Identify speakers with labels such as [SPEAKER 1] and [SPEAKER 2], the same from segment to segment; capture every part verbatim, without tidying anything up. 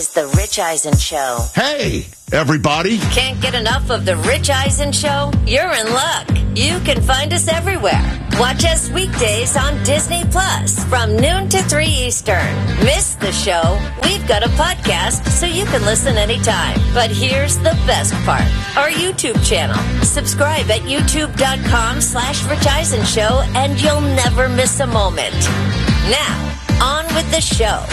[SPEAKER 1] It's the Rich Eisen Show.
[SPEAKER 2] Hey, everybody.
[SPEAKER 1] Can't get enough of the Rich Eisen Show? You're in luck. You can find us everywhere. Watch us weekdays on Disney Plus from noon to three Eastern. Miss the show? We've got a podcast so you can listen anytime. But here's the best part. Our YouTube channel. Subscribe at youtube.com slash Rich Eisen Show and you'll never miss a moment. Now, on with the show.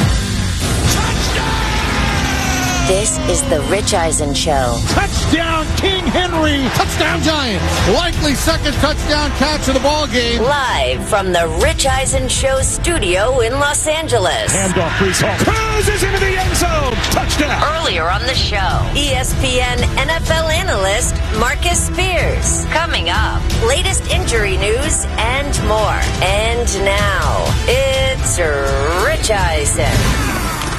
[SPEAKER 1] This is the Rich Eisen Show.
[SPEAKER 3] Touchdown, King Henry. Touchdown, Giants. Likely second touchdown catch of the ball game.
[SPEAKER 1] Live from the Rich Eisen Show studio in Los Angeles.
[SPEAKER 3] Handoff, Brees Hall. Cruises into the end zone. Touchdown.
[SPEAKER 1] Earlier on the show, E S P N N F L analyst Marcus Spears. Coming up, latest injury news and more. And now, it's Rich Eisen.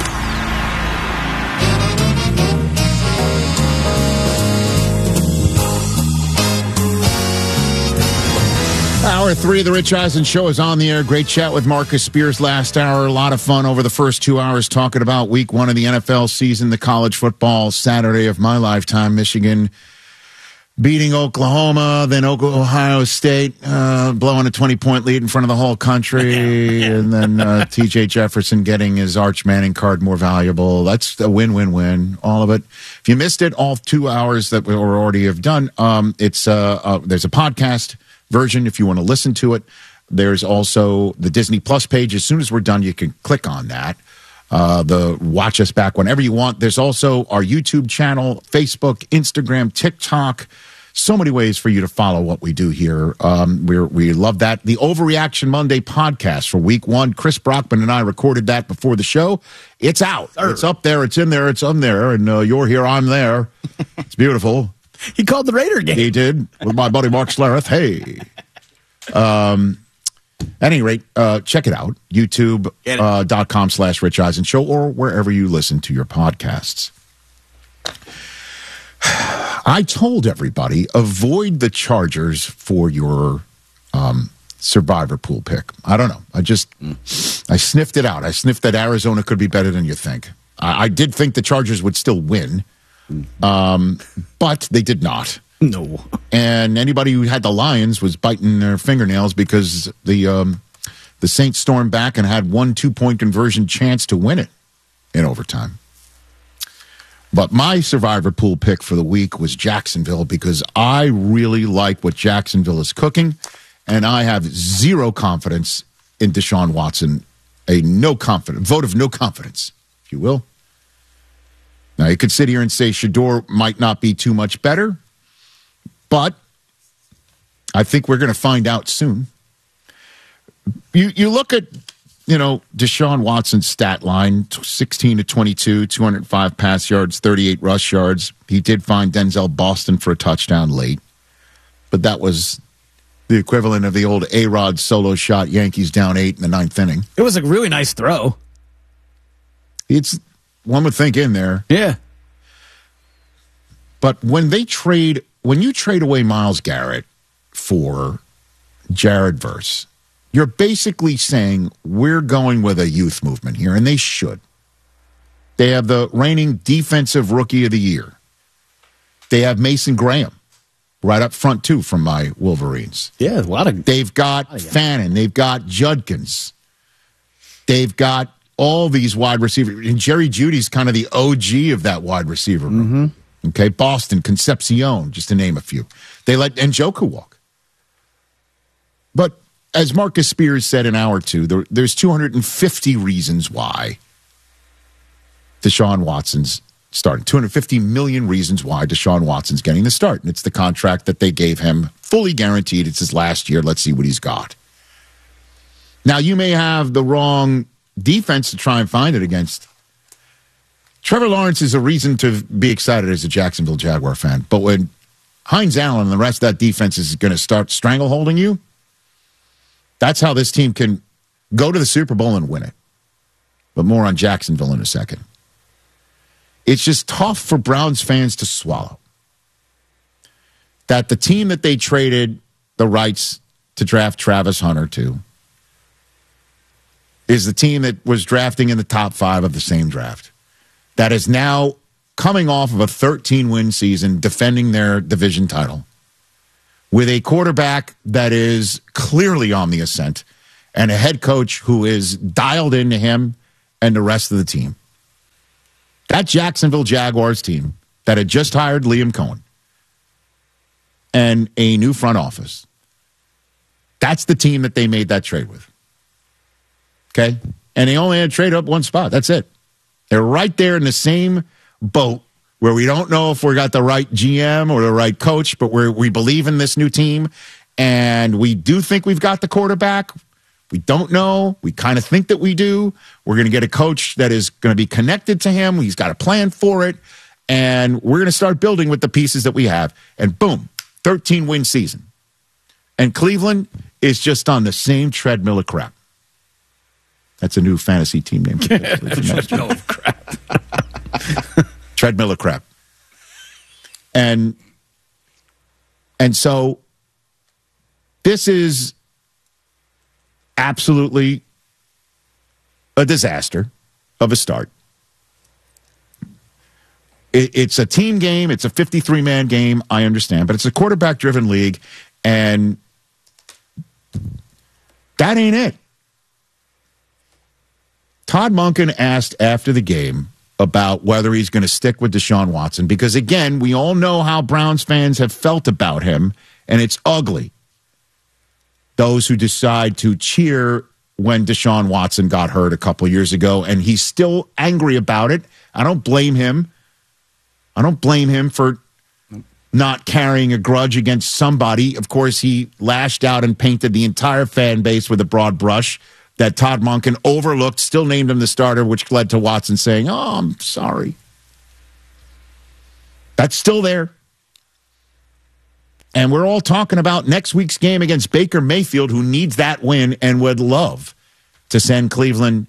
[SPEAKER 2] Hour three of the Rich Eisen Show is on the air. Great chat with Marcus Spears last hour. A lot of fun over the first two hours talking about week one of the N F L season, the college football Saturday of my lifetime. Michigan beating Oklahoma, then Ohio State uh, blowing a twenty-point lead in front of the whole country, and then uh, T J Jefferson getting his Arch Manning card more valuable. That's a win-win-win, all of it. If you missed it, all two hours that we already have done, um, it's uh, uh, there's a podcast version if you want to listen to it. There's also the Disney Plus page. As soon as we're done, you can click on that. Uh, the watch us back whenever you want. There's also our YouTube channel, Facebook, Instagram, TikTok. So many ways for you to follow what we do here. Um, we we love that. The Overreaction Monday podcast for week one. Chris Brockman and I recorded that before the show. It's out. Sure. It's up there. It's in there. It's on there. And uh, you're here. I'm there. It's beautiful.
[SPEAKER 4] He called the Raider game.
[SPEAKER 2] He did, with my buddy Mark Schlereth. Hey. Um, at any rate, uh, check it out. YouTube uh, dot com slash Rich Eisen Show or wherever you listen to your podcasts. I told everybody, avoid the Chargers for your um, survivor pool pick. I don't know. I just, I sniffed it out. I sniffed that Arizona could be better than you think. I, I did think the Chargers would still win. Um, but they did not.
[SPEAKER 4] No.
[SPEAKER 2] And anybody who had the Lions was biting their fingernails because the um, the Saints stormed back and had one two-point conversion chance to win it in overtime. But my survivor pool pick for the week was Jacksonville because I really like what Jacksonville is cooking, and I have zero confidence in Deshaun Watson. A no confidence vote of no confidence, if you will. Now, you could sit here and say Shador might not be too much better, but I think we're going to find out soon. You you look at, you know, Deshaun Watson's stat line, sixteen to twenty-two, two hundred five pass yards, thirty-eight rush yards. He did find Denzel Boston for a touchdown late, but that was the equivalent of the old A-Rod solo shot, Yankees down eight in the ninth inning.
[SPEAKER 4] It was a really nice throw.
[SPEAKER 2] It's... One would think in there.
[SPEAKER 4] Yeah.
[SPEAKER 2] But when they trade, when you trade away Myles Garrett for Jared Verse, you're basically saying we're going with a youth movement here, and they should. They have the reigning defensive rookie of the year. They have Mason Graham right up front, too, from my Wolverines.
[SPEAKER 4] Yeah, a lot of...
[SPEAKER 2] They've got Fannin. They've got Judkins. They've got all these wide receivers. And Jerry Jeudy's kind of the O G of that wide receiver room. Mm-hmm. Okay, Boston, Concepcion, just to name a few. They let Njoku walk. But as Marcus Spears said an hour or two, there, there's two hundred fifty reasons why Deshaun Watson's starting. two hundred fifty million reasons why Deshaun Watson's getting the start. And it's the contract that they gave him, fully guaranteed. It's his last year. Let's see what he's got. Now, you may have the wrong defense to try and find it against. Trevor Lawrence is a reason to be excited as a Jacksonville Jaguar fan. But when Hines Allen and the rest of that defense is going to start strangleholding you, that's how this team can go to the Super Bowl and win it. But more on Jacksonville in a second. It's just tough for Browns fans to swallow that the team that they traded the rights to draft Travis Hunter to is the team that was drafting in the top five of the same draft. that is now coming off of a thirteen-win season, defending their division title, with a quarterback that is clearly on the ascent, and a head coach who is dialed into him and the rest of the team. That Jacksonville Jaguars team that had just hired Liam Cohen and a new front office, that's the team that they made that trade with. Okay? And they only had to trade up one spot. That's it. They're right there in the same boat where we don't know if we got the right G M or the right coach, but we we believe in this new team, and we do think we've got the quarterback. We don't know. We kind of think that we do. We're going to get a coach that is going to be connected to him. He's got a plan for it, and we're going to start building with the pieces that we have. And boom, thirteen-win season. And Cleveland is just on the same treadmill of crap. That's a new fantasy team name.
[SPEAKER 4] Treadmill of crap.
[SPEAKER 2] Treadmill of crap. And, and so this is absolutely a disaster of a start. It, it's a team game. It's a fifty-three man game. I understand. But it's a quarterback-driven league, and that ain't it. Todd Monken asked after the game about whether he's going to stick with Deshaun Watson, because, again, we all know how Browns fans have felt about him, and it's ugly. Those who decide to cheer when Deshaun Watson got hurt a couple years ago, and he's still angry about it. I don't blame him. I don't blame him for not carrying a grudge against somebody. Of course, he lashed out and painted the entire fan base with a broad brush that Todd Monken overlooked, still named him the starter, which led to Watson saying, oh, I'm sorry. That's still there. And we're all talking about next week's game against Baker Mayfield, who needs that win and would love to send Cleveland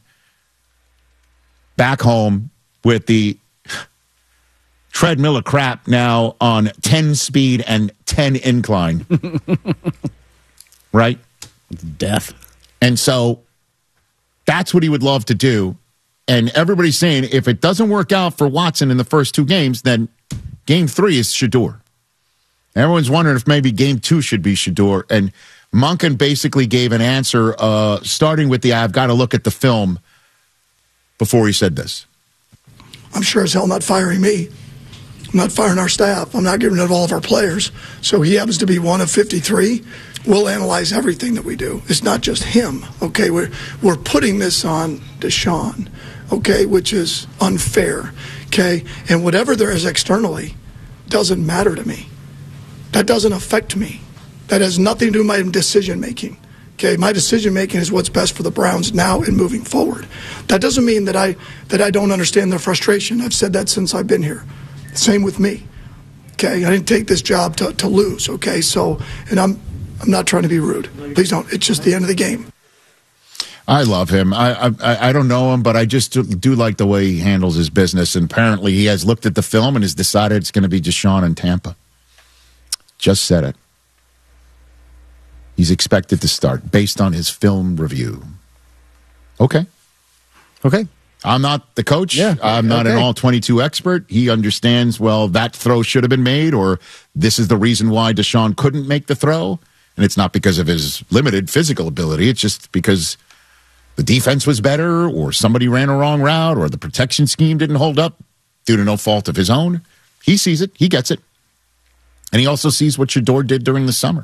[SPEAKER 2] back home with the treadmill of crap now on ten speed and ten incline. Right?
[SPEAKER 4] Death.
[SPEAKER 2] And so that's what he would love to do. And everybody's saying if it doesn't work out for Watson in the first two games, then game three is Shedeur. Everyone's wondering if maybe game two should be Shedeur. And Monken basically gave an answer, uh, starting with the I've got to look at the film before he said this.
[SPEAKER 5] I'm sure as hell not firing me. I'm not firing our staff. I'm not getting rid of all of our players. So he happens to be one of fifty-three. We'll analyze everything that we do. It's not just him, okay? We're, we're putting this on Deshaun, okay, which is unfair, okay? And whatever there is externally doesn't matter to me. That doesn't affect me. That has nothing to do with my decision-making. Okay, my decision-making is what's best for the Browns now and moving forward. That doesn't mean that I that I don't understand their frustration. I've said that since I've been here. Same with me. Okay, I didn't take this job to, to lose. Okay, so, and I'm I'm not trying to be rude. Please don't. It's just the end of the game.
[SPEAKER 2] I love him. I I, I don't know him, but I just do, do like the way he handles his business. And apparently he has looked at the film and has decided it's going to be Deshaun in Tampa. Just said it. He's expected to start based on his film review. Okay.
[SPEAKER 4] Okay.
[SPEAKER 2] I'm not the coach.
[SPEAKER 4] Yeah,
[SPEAKER 2] I'm not
[SPEAKER 4] okay.
[SPEAKER 2] an all twenty-two expert. He understands, well, that throw should have been made, or this is the reason why Deshaun couldn't make the throw. And it's not because of his limited physical ability. It's just because the defense was better, or somebody ran a wrong route, or the protection scheme didn't hold up due to no fault of his own. He sees it. He gets it. And he also sees what Shedeur did during the summer.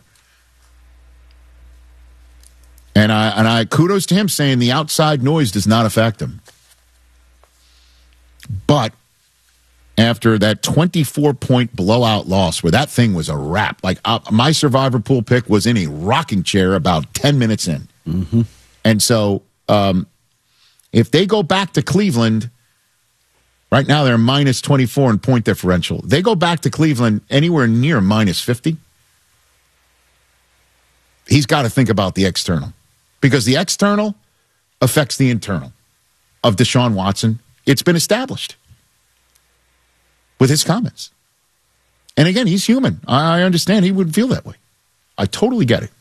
[SPEAKER 2] And I, and I kudos to him saying the outside noise does not affect him. But after that twenty-four point blowout loss where that thing was a wrap, like uh, my survivor pool pick was in a rocking chair about ten minutes in.
[SPEAKER 4] Mm-hmm.
[SPEAKER 2] And so um, if they go back to Cleveland, right now they're minus twenty-four in point differential. They go back to Cleveland anywhere near minus fifty. He's got to think about the external, because the external affects the internal of Deshaun Watson. It's been established with his comments. And again, he's human. I understand he wouldn't feel that way. I totally get it.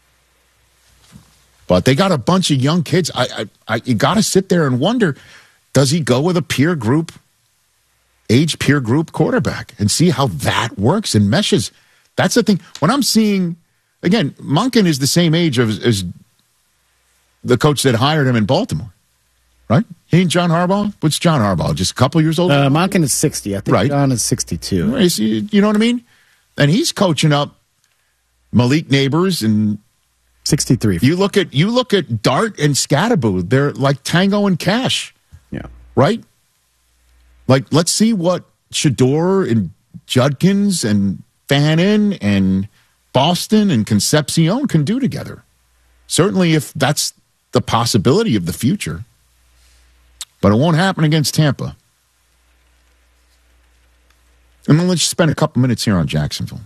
[SPEAKER 2] But they got a bunch of young kids. I, I, I you got to sit there and wonder, Does he go with a peer group, age peer group quarterback and see how that works and meshes? That's the thing. When I'm seeing, again, Monken is the same age as, as the coach that hired him in Baltimore, right? He ain't John Harbaugh? What's John Harbaugh? Just a couple years old?
[SPEAKER 4] Uh, Monken is sixty. I think
[SPEAKER 2] Right.
[SPEAKER 4] John is sixty-two.
[SPEAKER 2] Right, so you you know what I mean? And he's coaching up Malik Neighbors, and
[SPEAKER 4] sixty-three.
[SPEAKER 2] you look at you look at Dart and Scatterboo. They're like Tango and Cash,
[SPEAKER 4] Yeah.
[SPEAKER 2] right? Like, let's see what Shador and Judkins and Fannin and Boston and Concepcion can do together. Certainly, if that's the possibility of the future. But it won't happen against Tampa. And then let's spend a couple minutes here on Jacksonville.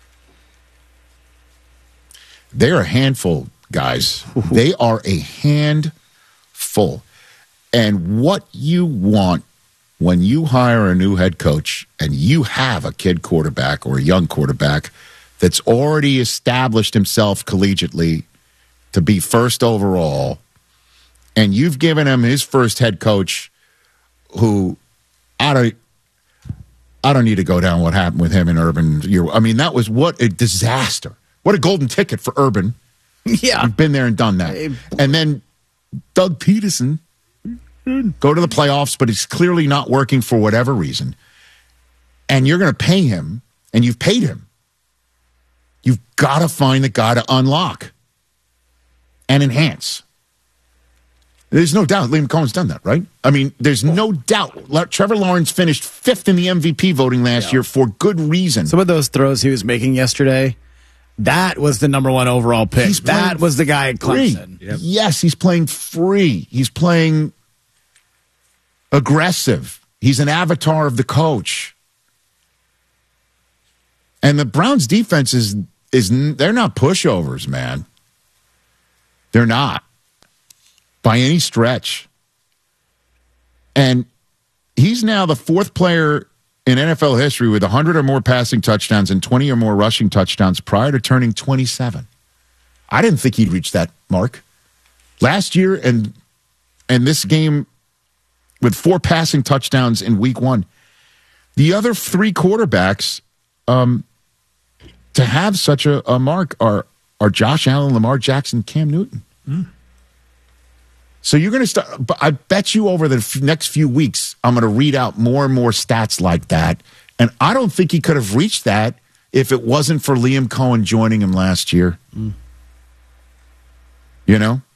[SPEAKER 2] They're a handful, guys. They are a handful. And what you want when you hire a new head coach and you have a kid quarterback or a young quarterback that's already established himself collegiately to be first overall, and you've given him his first head coach who, I don't, I don't need to go down what happened with him and Urban. I mean, that was what a disaster. What a golden ticket for Urban.
[SPEAKER 4] Yeah.
[SPEAKER 2] You've been there and done that. And then Doug Peterson, go to the playoffs, but it's clearly not working for whatever reason. And you're going to pay him, and you've paid him. You've got to find the guy to unlock and enhance. There's no doubt Liam Cohen's done that, right? I mean, there's no doubt. La- Trevor Lawrence finished fifth in the M V P voting last
[SPEAKER 4] Yeah.
[SPEAKER 2] year for good reason.
[SPEAKER 4] Some of those throws he was making yesterday, that was the number one overall pick.
[SPEAKER 2] He's
[SPEAKER 4] That
[SPEAKER 2] playing
[SPEAKER 4] was the guy at
[SPEAKER 2] free.
[SPEAKER 4] Clemson. Yep.
[SPEAKER 2] Yes, he's playing free. He's playing aggressive. He's an avatar of the coach. And the Browns defense is, is they're not pushovers, man. They're not by any stretch. And he's now the fourth player in N F L history with one hundred or more passing touchdowns and twenty or more rushing touchdowns prior to turning twenty-seven. I didn't think he'd reach that mark. Last year and and this game with four passing touchdowns in week one. The other three quarterbacks um, to have such a, a mark are, are Josh Allen, Lamar Jackson, Cam Newton. Mm. So you're going to start, but I bet you over the f- next few weeks, I'm going to read out more and more stats like that. And I don't think he could have reached that if it wasn't for Liam Cohen joining him last year. Mm. You know?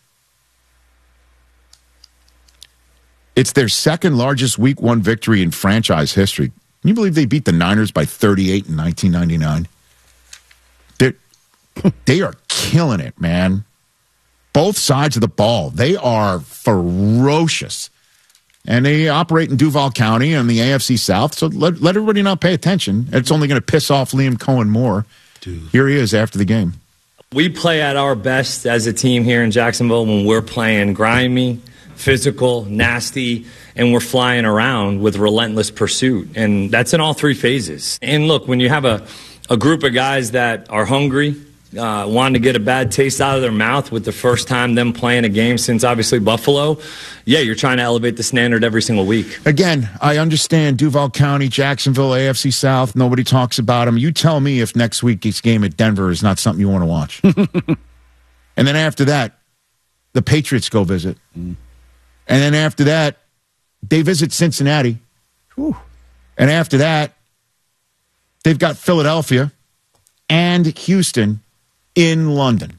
[SPEAKER 2] It's their second largest week one victory in franchise history. Can you believe they beat the Niners by thirty-eight in nineteen ninety-nine? They're, they are killing it, man. Both sides of the ball. They are ferocious. And they operate in Duval County and the A F C South, so let, let everybody not pay attention. It's only going to piss off Liam Cohen more. Dude. Here he is after the game.
[SPEAKER 6] We play at our best as a team here in Jacksonville when we're playing grimy, physical, nasty, and we're flying around with relentless pursuit. And that's in all three phases. And look, when you have a, a group of guys that are hungry, uh, wanting to get a bad taste out of their mouth with the first time them playing a game since obviously Buffalo, yeah, you're trying to elevate the standard every single week. Again,
[SPEAKER 2] I understand Duval County, Jacksonville, A F C South, nobody talks about them. You tell me if next week's game at Denver is not something you want to watch. And then after that, the Patriots go visit. Mm. And then after that, they visit Cincinnati. Whew. And after that, they've got Philadelphia and Houston in London.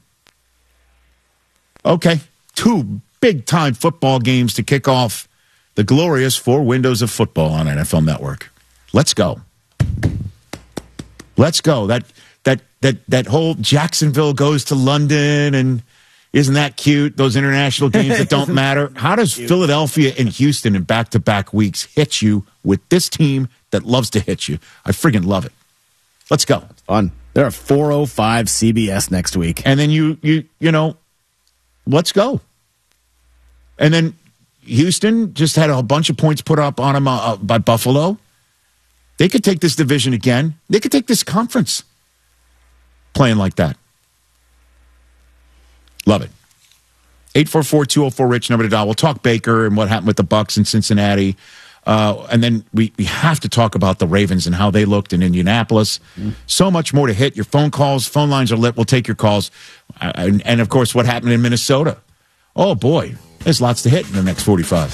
[SPEAKER 2] Okay, two big-time football games to kick off the glorious four windows of football on N F L Network. Let's go. Let's go. That that that that whole Jacksonville goes to London, and isn't that cute? Those international games that don't matter. How does Philadelphia and Houston in back-to-back weeks hit you with this team that loves to hit you? I friggin' love it. Let's go.
[SPEAKER 4] It's fun. They're at four oh five C B S next week.
[SPEAKER 2] And then you, you, you know, let's go. And then Houston just had a bunch of points put up on them uh, by Buffalo. They could take this division again. They could take this conference playing like that. Love it. eight four four, two oh four, RICH, number to dial. We'll talk Baker and what happened with the Bucs in Cincinnati. Uh, and then we, we have to talk about the Ravens and how they looked in Indianapolis. Mm. So much more to hit. Your phone calls, phone lines are lit. We'll take your calls. Uh, and, and, of course, what happened in Minnesota. Oh, boy. There's lots to hit in the next forty-five.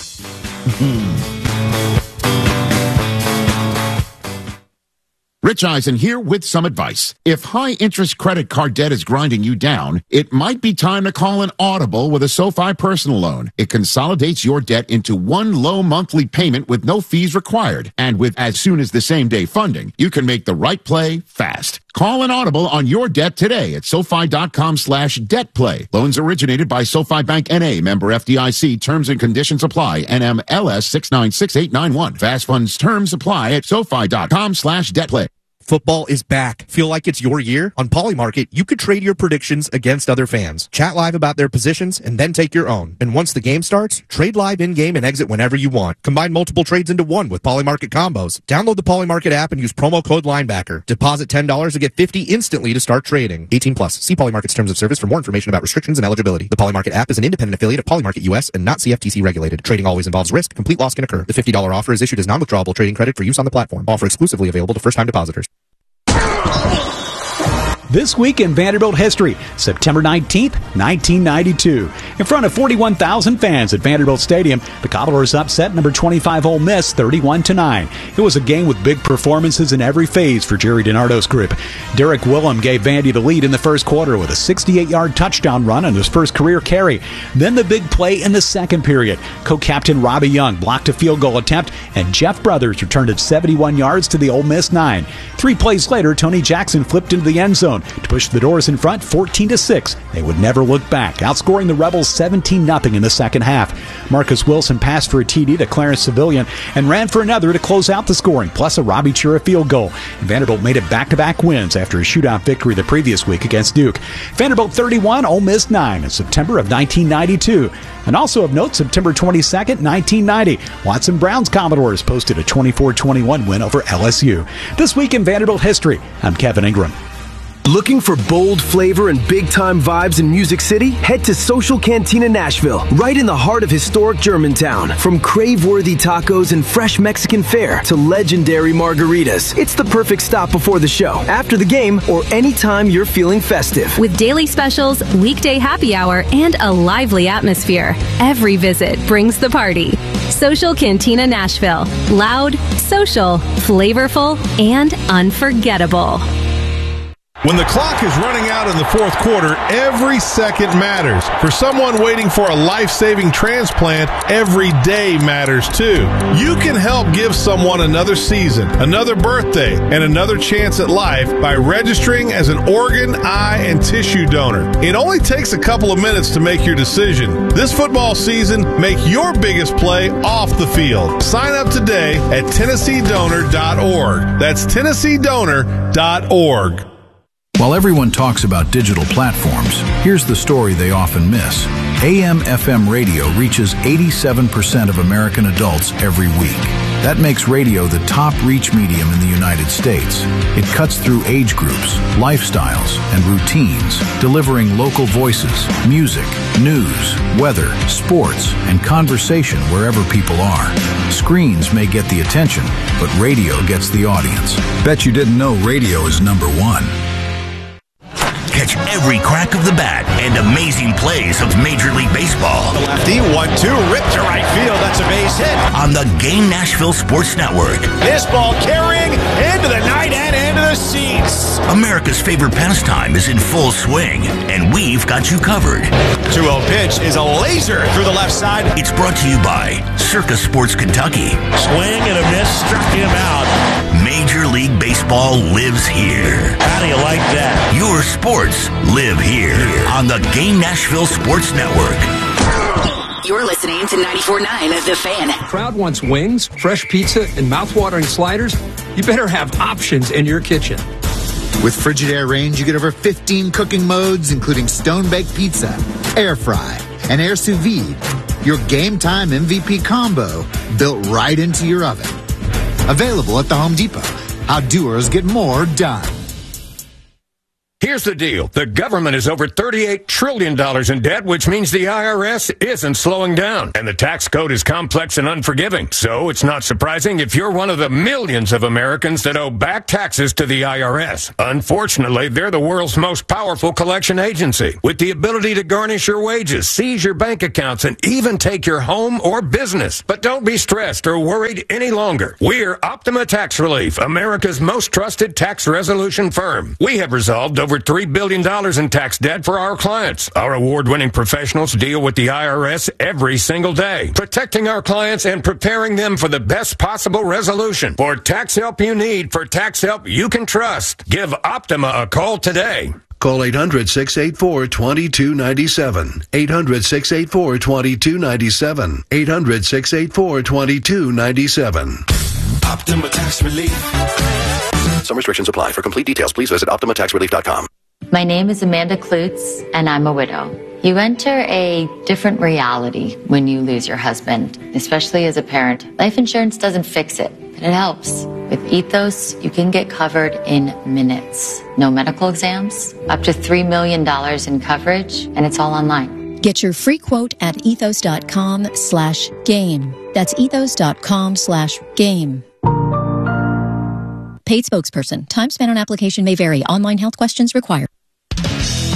[SPEAKER 2] Rich Eisen here with some advice. If high-interest credit card debt is grinding you down, it might be time to call an Audible with a SoFi personal loan. It consolidates your debt into one low monthly payment with no fees required. And with as soon as the same-day funding, you can make the right play fast. Call an Audible on your debt today at SoFi.com slash debt play. Loans originated by SoFi Bank N A, member F D I C. Terms and conditions apply. N M L S six nine six eight nine one. Fast funds terms apply at SoFi.com slash debt play.
[SPEAKER 7] Football is back. Feel like it's your year? On Polymarket, you could trade your predictions against other fans. Chat live about their positions and then take your own. And once the game starts, trade live in-game and exit whenever you want. Combine multiple trades into one with Polymarket combos. Download the Polymarket app and use promo code Linebacker. Deposit ten dollars to get fifty dollars instantly to start trading. eighteen plus. See Polymarket's terms of service for more information about restrictions and eligibility. The Polymarket app is an independent affiliate of Polymarket U S and not C F T C regulated. Trading always involves risk. Complete loss can occur. The fifty dollars offer is issued as non-withdrawable trading credit for use on the platform. Offer exclusively available to first-time depositors.
[SPEAKER 8] This week in Vanderbilt history, September nineteenth, nineteen ninety-two. In front of forty-one thousand fans at Vanderbilt Stadium, the Commodores upset number twenty-five Ole Miss thirty-one to nine. It was a game with big performances in every phase for Jerry DiNardo's group. Derek Willem gave Vandy the lead in the first quarter with a sixty-eight-yard touchdown run on his first career carry. Then the big play in the second period. Co-captain Robbie Young blocked a field goal attempt, and Jeff Brothers returned it seventy-one yards to the Ole Miss nine. Three plays later, Tony Jackson flipped into the end zone to push the Doors in front fourteen to six. They would never look back, outscoring the Rebels seventeen nothing in the second half. Marcus Wilson passed for a T D to Clarence Civilian and ran for another to close out the scoring, plus a Robbie Chura field goal. And Vanderbilt made it back-to-back wins after a shootout victory the previous week against Duke. Vanderbilt thirty-one, Ole Miss nine in September of nineteen ninety-two. And also of note, September twenty-second, nineteen ninety, Watson Brown's Commodores posted a twenty-four twenty-one win over L S U. This week in Vanderbilt history, I'm Kevin Ingram.
[SPEAKER 9] Looking for bold flavor and big-time vibes in Music City? Head to Social Cantina Nashville, right in the heart of historic Germantown. From crave-worthy tacos and fresh Mexican fare to legendary margaritas, it's the perfect stop before the show, after the game, or anytime you're feeling festive.
[SPEAKER 10] With daily specials, weekday happy hour, and a lively atmosphere, every visit brings the party. Social Cantina Nashville. Loud, social, flavorful, and unforgettable.
[SPEAKER 11] When the clock is running out in the fourth quarter, every second matters. For someone waiting for a life-saving transplant, every day matters too. You can help give someone another season, another birthday, and another chance at life by registering as an organ, eye, and tissue donor. It only takes a couple of minutes to make your decision. This football season, make your biggest play off the field. Sign up today at Tennessee Donor dot org. That's Tennessee Donor dot org.
[SPEAKER 12] While everyone talks about digital platforms, here's the story they often miss. A M F M radio reaches eighty-seven percent of American adults every week. That makes radio the top reach medium in the United States. It cuts through age groups, lifestyles, and routines, delivering local voices, music, news, weather, sports, and conversation wherever people are. Screens may get the attention, but radio gets the audience. Bet you didn't know radio is number one.
[SPEAKER 13] Catch every crack of the bat and amazing plays of Major League Baseball.
[SPEAKER 14] The lefty, one two, ripped to right field. That's a base hit.
[SPEAKER 13] On the Game Nashville Sports Network.
[SPEAKER 14] This ball carrying into the night and into the seats.
[SPEAKER 13] America's favorite pastime is in full swing, and we've got you covered.
[SPEAKER 14] two oh pitch is a laser through the left side.
[SPEAKER 13] It's brought to you by Circa Sports Kentucky.
[SPEAKER 14] Swing and a miss, struck him out.
[SPEAKER 13] Major League Baseball lives here.
[SPEAKER 14] How do you like that?
[SPEAKER 13] Your sports live here on the Game Nashville Sports Network.
[SPEAKER 15] You're listening to ninety-four point nine The Fan.
[SPEAKER 16] Crowd wants wings, fresh pizza, and mouth-watering sliders. You better have options in your kitchen.
[SPEAKER 17] With Frigidaire range, you get over fifteen cooking modes, including stone-baked pizza, air fry, and air sous vide. Your game time M V P combo built right into your oven. Available at the Home Depot. How doers get more done.
[SPEAKER 18] Here's the deal. The government is over thirty-eight trillion dollars in debt, which means the I R S isn't slowing down. And the tax code is complex and unforgiving. So it's not surprising if you're one of the millions of Americans that owe back taxes to the I R S. Unfortunately, they're the world's most powerful collection agency, with the ability to garnish your wages, seize your bank accounts, and even take your home or business. But don't be stressed or worried any longer. We're Optima Tax Relief, America's most trusted tax resolution firm. We have resolved over three billion dollars in tax debt for our clients. Our award-winning professionals deal with the I R S every single day, protecting our clients and preparing them for the best possible resolution. For tax help you need, for tax help you can trust, give Optima a call today.
[SPEAKER 19] Call eight hundred, six eight four, two two nine seven. eight hundred, six eight four, two two nine seven. eight hundred, six eight four, two two nine seven.
[SPEAKER 20] Optima Tax Relief.
[SPEAKER 19] Some restrictions apply. For complete details, please visit optima tax relief dot com.
[SPEAKER 21] My name is Amanda Klutz, and I'm a widow. You enter a different reality when you lose your husband, especially as a parent. Life insurance doesn't fix it, but it helps. With Ethos, you can get covered in minutes. No medical exams, up to three million dollars in coverage, and it's all online.
[SPEAKER 22] Get your free quote at ethos.com slash game. That's ethos.com slash game. Paid spokesperson. Time spent on application may vary. Online health questions required.